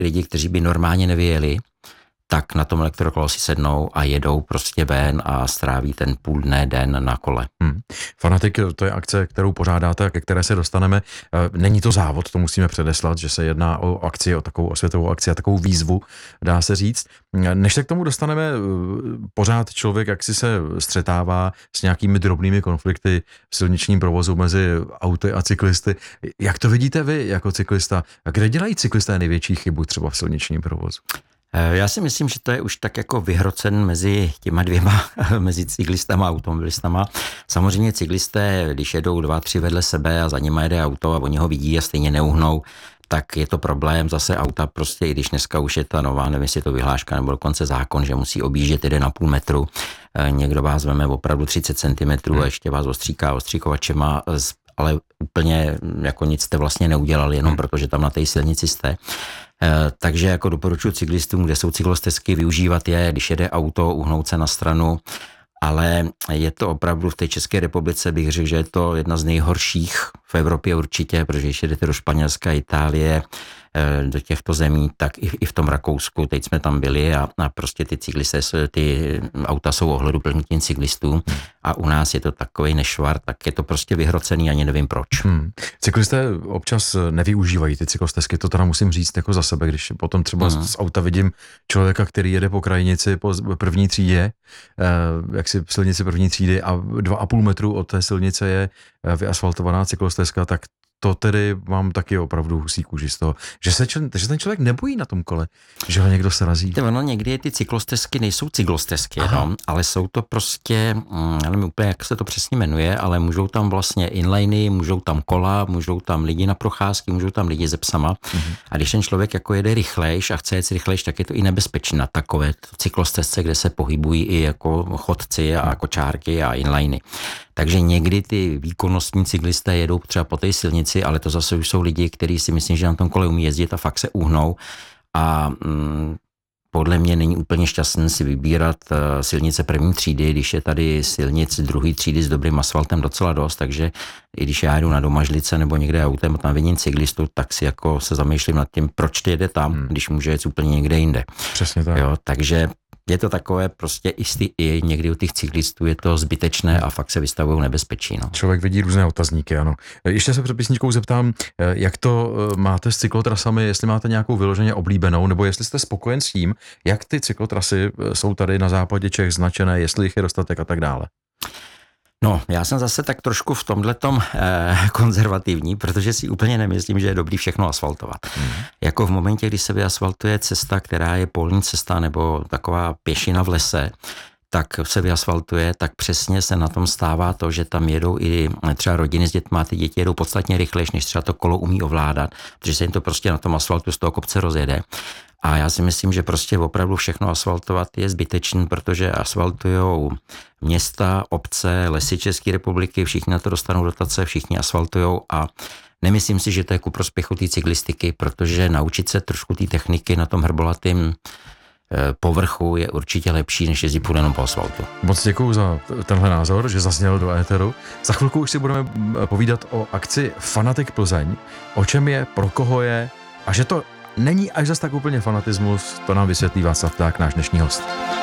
lidi, kteří by normálně nevyjeli, tak na tom elektrokolo si sednou a jedou prostě ven a stráví ten půl dne, den na kole. Fanatik, to je akce, kterou pořádáte a ke které se dostaneme. Není to závod, to musíme předeslat, že se jedná o akci, o takovou osvětovou akci a takovou výzvu, dá se říct. Než se k tomu dostaneme, pořád člověk jaksi se střetává s nějakými drobnými konflikty v silničním provozu mezi auty a cyklisty. Jak to vidíte vy jako cyklista? Kde dělají cyklisté největší chybu třeba v silničním provozu? Já si myslím, že to je už tak jako vyhrocen mezi těma dvěma, mezi cyklistama a automobilistama. Samozřejmě cyklisté, když jedou 2-3 vedle sebe a za nimi jede auto a oni ho vidí a stejně neuhnou, tak je to problém. Zase auta prostě, i když dneska už je ta nová, nevím, jestli je to vyhláška nebo dokonce zákon, že musí objíždět 1,5 metru. Někdo vás veme opravdu 30 cm a ještě vás ostříká ostříkovačema, ale úplně jako nic jste vlastně neudělali, jenom protože tam na té silnici jste. Takže jako doporučuji cyklistům, kde jsou cyklostezky, využívat je, když jede auto, uhnout se na stranu, ale je to opravdu v té České republice, bych řekl, že je to jedna z nejhorších v Evropě určitě, protože když jedete do Španělska, Itálie, do těchto zemí, tak i v tom Rakousku, teď jsme tam byli a prostě ty cyklisté, ty auta jsou ohleduplný těm cyklistům a u nás je to takový nešvar, tak je to prostě vyhrocený, ani nevím proč. Cyklisté občas nevyužívají ty cyklostezky, to teda musím říct jako za sebe, když potom třeba z auta vidím člověka, který jede po krajnici po první třídě, jaksi silnici první třídy a 2,5 metru od té silnice je vyasfaltovaná cyklostezka, tak to tedy mám taky opravdu husí kůži z toho, že se ten člověk nebojí na tom kole, že ho někdo srazí. Ono někdy ty cyklostezky nejsou cyklostezky, no, ale jsou to prostě, já nevím úplně, jak se to přesně jmenuje, ale můžou tam vlastně inliney, můžou tam kola, můžou tam lidi na procházky, můžou tam lidi se psama. A když ten člověk jako jede rychlejš a chce jet rychlejš, tak je to i nebezpečné na takové cyklostezce, kde se pohybují i jako chodci a kočárky a inliney. Takže někdy ty výkonnostní cyklisté jedou třeba po té silnici, ale to zase už jsou lidi, kteří si myslí, že na tom kole umí jezdit a fakt se uhnou. A podle mě není úplně šťastný si vybírat silnice první třídy, když je tady silnic druhé třídy s dobrým asfaltem docela dost, takže i když já jdu na Domažlice nebo někde autem a tam vidím cyklistu, tak si jako se zamýšlím nad tím, proč ty jede tam, když může jet úplně někde jinde. Přesně tak. Jo, takže je to takové prostě i někdy u těch cyklistů je to zbytečné a fakt se vystavují nebezpečí. No. Člověk vidí různé otazníky, ano. Ještě se před písničkou zeptám, jak to máte s cyklotrasami, jestli máte nějakou vyloženě oblíbenou, nebo jestli jste spokojen s tím, jak ty cyklotrasy jsou tady na západě Čech značené, jestli jich je dostatek a tak dále. No, já jsem zase tak trošku v tomhletom konzervativní, protože si úplně nemyslím, že je dobrý všechno asfaltovat. Jako v momentě, kdy se vyasfaltuje cesta, která je polní cesta nebo taková pěšina v lese, tak se vyasfaltuje, tak přesně se na tom stává to, že tam jedou i třeba rodiny s dětma, ty děti jedou podstatně rychlejš, než třeba to kolo umí ovládat, protože se jim to prostě na tom asfaltu z toho kopce rozjede. A já si myslím, že prostě opravdu všechno asfaltovat je zbytečný, protože asfaltujou města, obce, lesy České republiky, všichni na to dostanou dotace, všichni asfaltujou a nemyslím si, že to je ku prospěchu té cyklistiky, protože naučit se trošku té techniky na tom hrbolatým povrchu je určitě lepší, než jezdit půl jenom po asfaltu. Moc děkuju za tenhle názor, že zazněl do éteru. Za chvilku už si budeme povídat o akci Fanatik Plzeň, o čem je, pro koho je a že to není až zas tak úplně fanatismus, to nám vysvětlí Václav Pták, náš dnešní host.